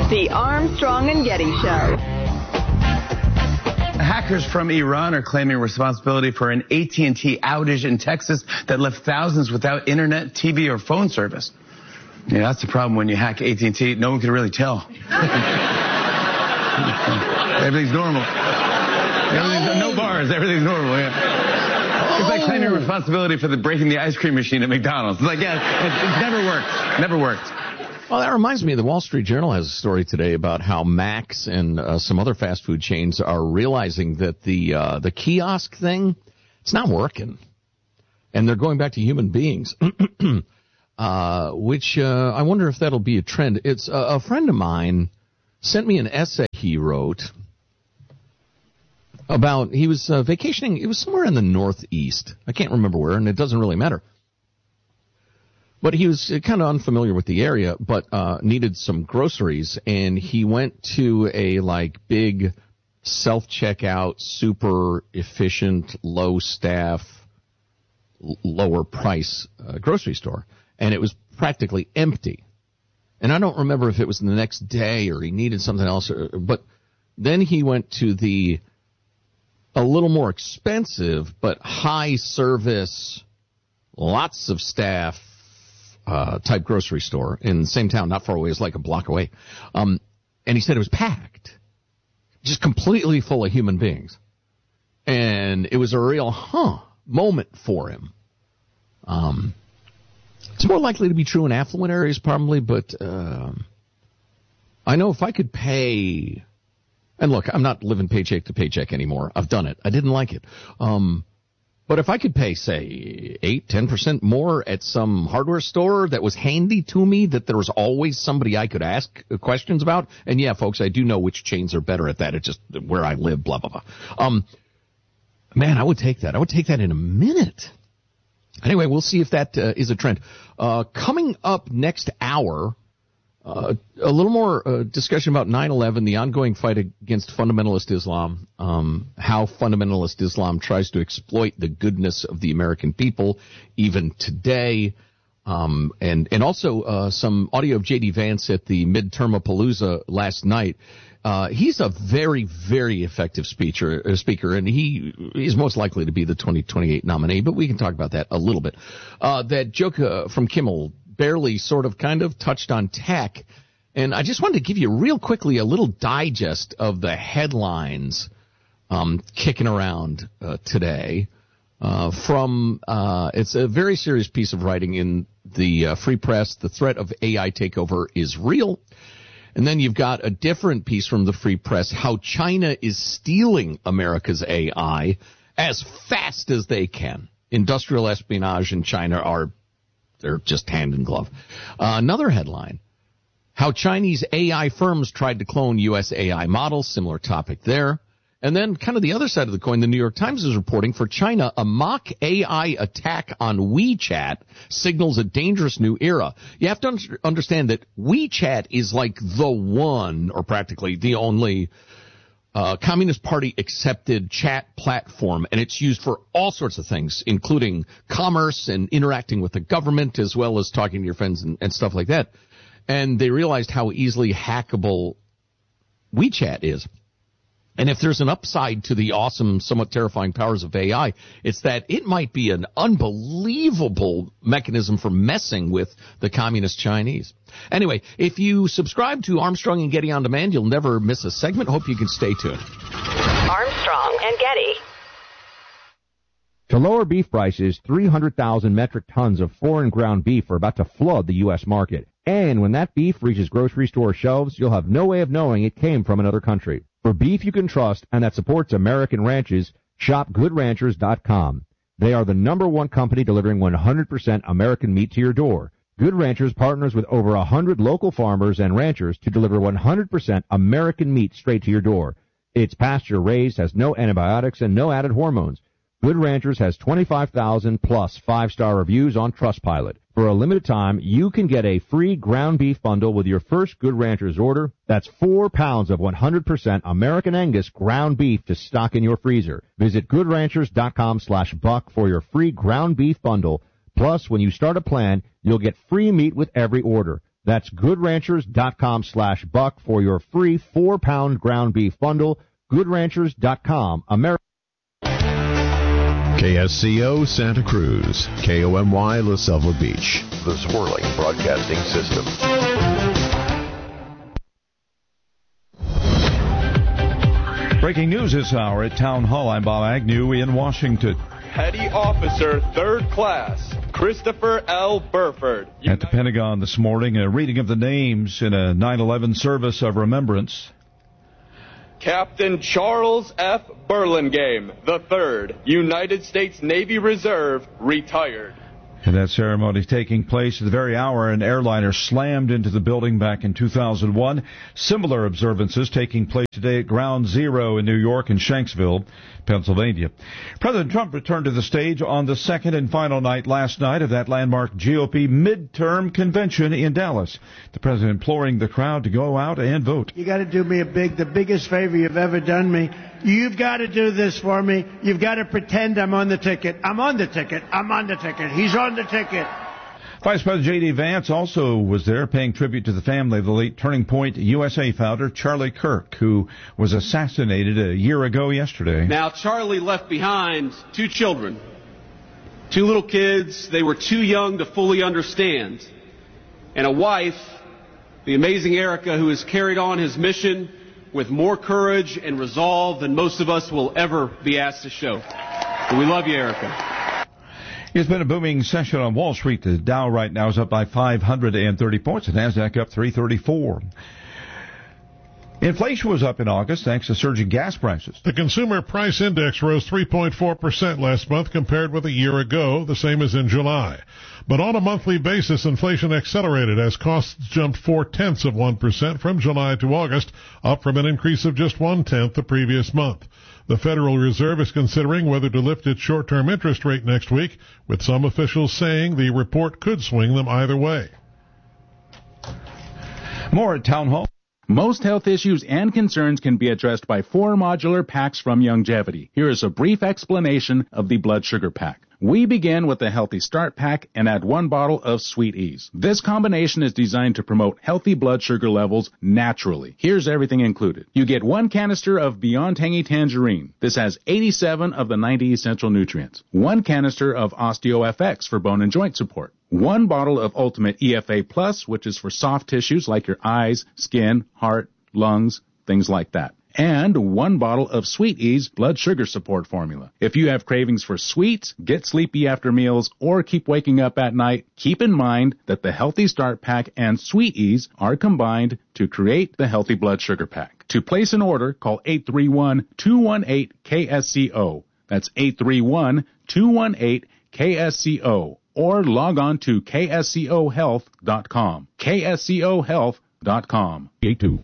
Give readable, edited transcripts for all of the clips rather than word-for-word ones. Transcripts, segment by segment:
The Armstrong and Getty Show. Hackers from Iran are claiming responsibility for an AT&T outage in Texas that left thousands without internet, TV, or phone service. Yeah, that's the problem when you hack AT&T. No one can really tell. Everything's normal. No bars. Everything's normal, yeah. It's like claiming responsibility for breaking the ice cream machine at McDonald's. It's like, yeah, it's never worked. Never worked. Well, that reminds me, the Wall Street Journal has a story today about how Max and some other fast food chains are realizing that the kiosk thing, it's not working. And they're going back to human beings, which I wonder if that'll be a trend. It's a friend of mine sent me an essay he wrote about, he was vacationing, it was somewhere in the Northeast. I can't remember where, and it doesn't really matter. But he was kind of unfamiliar with the area, but needed some groceries, and he went to a big self-checkout, super efficient, low staff, lower price grocery store, and it was practically empty. And I don't remember if it was the next day or he needed something else, but then he went to a little more expensive but high service, lots of staff type grocery store in the same town, not far away. It's like a block away. And he said it was packed, just completely full of human beings. And it was a real moment for him. It's more likely to be true in affluent areas probably, but I know if I could pay, and look, I'm not living paycheck to paycheck anymore. I've done it. I didn't like it. But if I could pay, say, 8-10% more at some hardware store that was handy to me, that there was always somebody I could ask questions about, and yeah, folks, I do know which chains are better at that. It's just where I live, blah, blah, blah. Man, I would take that. I would take that in a minute. Anyway, we'll see if that is a trend. Coming up next hour, a little more discussion about 9/11, the ongoing fight against fundamentalist Islam, how fundamentalist Islam tries to exploit the goodness of the American people even today, and also some audio of J.D. Vance at the Midtermapalooza last night. He's a very, very effective speaker, and he's most likely to be the 2028 nominee, but we can talk about that a little bit. That joke from Kimmel barely sort of kind of touched on tech, and I just wanted to give you real quickly a little digest of the headlines kicking around today from it's a very serious piece of writing in the Free Press. The threat of AI takeover is real. And then you've got a different piece from the Free Press, how China is stealing America's AI as fast as they can. Industrial espionage in China they're just hand in glove. Another headline, how Chinese AI firms tried to clone U.S. AI models, similar topic there. And then kind of the other side of the coin, the New York Times is reporting for China, a mock AI attack on WeChat signals a dangerous new era. You have to understand that WeChat is like the one, or practically the only, Communist Party accepted chat platform, and it's used for all sorts of things, including commerce and interacting with the government, as well as talking to your friends and stuff like that. And they realized how easily hackable WeChat is. And if there's an upside to the awesome, somewhat terrifying powers of AI, it's that it might be an unbelievable mechanism for messing with the communist Chinese. Anyway, if you subscribe to Armstrong and Getty On Demand, you'll never miss a segment. Hope you can stay tuned. Armstrong and Getty. To lower beef prices, 300,000 metric tons of foreign ground beef are about to flood the U.S. market. And when that beef reaches grocery store shelves, you'll have no way of knowing it came from another country. For beef you can trust and that supports American ranches, shop GoodRanchers.com. They are the #1 company delivering 100% American meat to your door. Good Ranchers partners with over 100 local farmers and ranchers to deliver 100% American meat straight to your door. It's pasture-raised, has no antibiotics, and no added hormones. Good Ranchers has 25,000 plus 5-star reviews on Trustpilot. For a limited time, you can get a free ground beef bundle with your first Good Ranchers order. That's 4 pounds of 100% American Angus ground beef to stock in your freezer. Visit GoodRanchers.com/buck for your free ground beef bundle. Plus, when you start a plan, you'll get free meat with every order. That's GoodRanchers.com/Buck for your free 4-pound ground beef bundle. GoodRanchers.com. America. KSCO Santa Cruz, KOMY La Selva Beach, the Swirling Broadcasting System. Breaking news this hour at Town Hall. I'm Bob Agnew in Washington. Petty Officer, 3rd Class, Christopher L. Burford. At the Pentagon this morning, a reading of the names in a 9/11 service of remembrance. Captain Charles F. Burlingame, III, United States Navy Reserve, retired. And that ceremony is taking place at the very hour an airliner slammed into the building back in 2001. Similar observances taking place today at Ground Zero in New York and Shanksville, Pennsylvania. President Trump returned to the stage on the second and final night last night of that landmark GOP midterm convention in Dallas. The president imploring the crowd to go out and vote. You got to do me the biggest favor you've ever done me. You've got to do this for me. You've got to pretend I'm on the ticket. I'm on the ticket. I'm on the ticket. He's on the ticket. Vice President J.D. Vance also was there paying tribute to the family of the late Turning Point USA founder Charlie Kirk, who was assassinated a year ago yesterday. Now, Charlie left behind 2 children, 2 little kids. They were too young to fully understand. And a wife, the amazing Erica, who has carried on his mission with more courage and resolve than most of us will ever be asked to show. And we love you, Erica. It's been a booming session on Wall Street. The Dow right now is up by 530 points. The NASDAQ up 334. Inflation was up in August thanks to surging gas prices. The Consumer Price Index rose 3.4% last month compared with a year ago, the same as in July. But on a monthly basis, inflation accelerated as costs jumped 0.4% from July to August, up from an increase of just 0.1% the previous month. The Federal Reserve is considering whether to lift its short-term interest rate next week, with some officials saying the report could swing them either way. More at Town Hall. Most health issues and concerns can be addressed by 4 modular packs from Youngevity. Here is a brief explanation of the blood sugar pack. We begin with the Healthy Start Pack and add 1 bottle of Sweet Ease. This combination is designed to promote healthy blood sugar levels naturally. Here's everything included. You get 1 canister of Beyond Tangy Tangerine. This has 87 of the 90 essential nutrients. 1 canister of OsteoFX for bone and joint support. 1 bottle of Ultimate EFA Plus, which is for soft tissues like your eyes, skin, heart, lungs, things like that. And 1 bottle of Sweet Ease blood sugar support formula. If you have cravings for sweets, get sleepy after meals, or keep waking up at night, keep in mind that the Healthy Start Pack and Sweet Ease are combined to create the Healthy Blood Sugar Pack. To place an order, call 831-218-KSCO. That's 831-218-KSCO. Or log on to kscohealth.com. kscohealth.com. A2.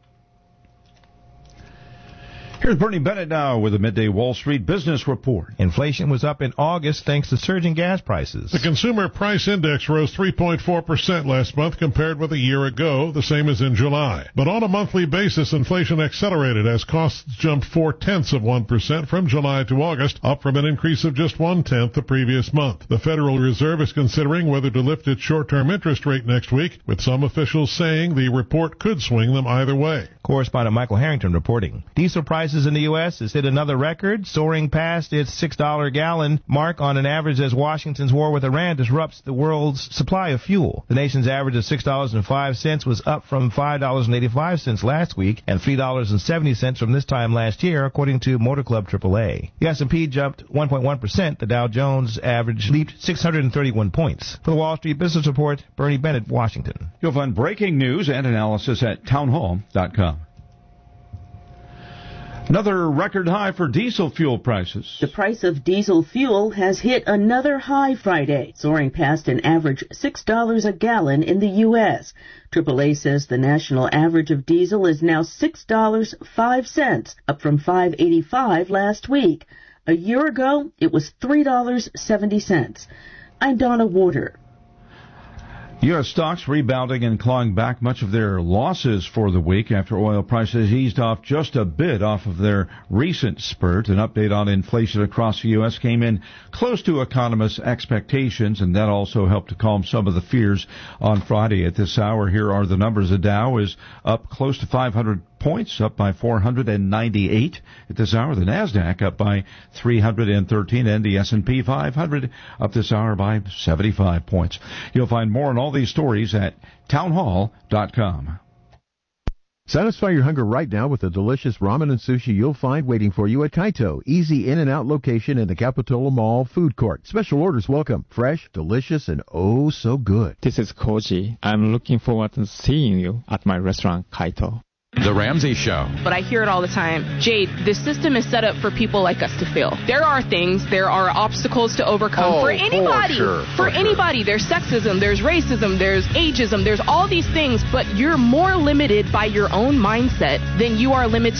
Here's Bernie Bennett now with a midday Wall Street business report. Inflation was up in August thanks to surging gas prices. The Consumer Price Index rose 3.4% last month compared with a year ago, the same as in July. But on a monthly basis, inflation accelerated as costs jumped 0.4% from July to August, up from an increase of just 0.1% the previous month. The Federal Reserve is considering whether to lift its short-term interest rate next week, with some officials saying the report could swing them either way. Correspondent Michael Harrington reporting. Diesel prices in the U.S. has hit another record, soaring past its $6 a gallon mark on an average as Washington's war with Iran disrupts the world's supply of fuel. The nation's average of $6.05 was up from $5.85 last week and $3.70 from this time last year, according to Motor Club AAA. The S&P jumped 1.1%. The Dow Jones average leaped 631 points. For the Wall Street Business Report, Bernie Bennett, Washington. You'll find breaking news and analysis at townhall.com. Another record high for diesel fuel prices. The price of diesel fuel has hit another high Friday, soaring past an average $6 a gallon in the U.S. AAA says the national average of diesel is now $6.05, up from $5.85 last week. A year ago, it was $3.70. I'm Donna Warder. U.S. stocks rebounding and clawing back much of their losses for the week after oil prices eased off just a bit off of their recent spurt. An update on inflation across the U.S. came in close to economists' expectations, and that also helped to calm some of the fears on Friday. At this hour, here are the numbers. The Dow is up close to 500 points, up by 498 at this hour. The NASDAQ up by 313, and the S&P 500 up this hour by 75 points. You'll find more on all these stories at townhall.com. Satisfy your hunger right now with the delicious ramen and sushi you'll find waiting for you at Kaito. Easy in and out location in the Capitola Mall food court. Special orders welcome. Fresh, delicious, and oh so good. This is Koji. I'm looking forward to seeing you at my restaurant, Kaito. The Ramsey Show. But I hear it all the time. Jade, this system is set up for people like us to fail. There are obstacles to overcome for anybody. For anybody. There's sexism, there's racism, there's ageism, there's all these things, but you're more limited by your own mindset than you are limited